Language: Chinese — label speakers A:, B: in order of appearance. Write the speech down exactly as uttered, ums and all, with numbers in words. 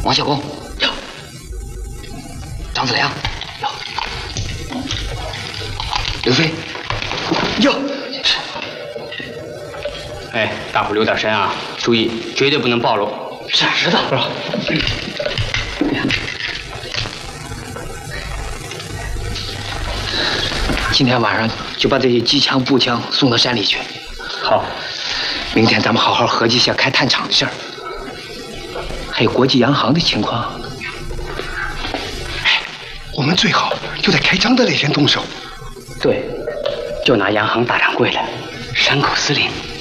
A: 王小公有，张子良有，刘飞有。是。
B: 哎，大伙留点神啊，注意，绝对不能暴露。
A: 是，知道。是吧？今天晚上就把这些机枪、步枪送到山里去。
B: 好，
A: 明天咱们好好合计一下开炭厂的事儿，还有国际洋行的情况。
C: 哎，我们最好就在开张的那天动手。
B: 对，就拿洋行大掌柜的山口司令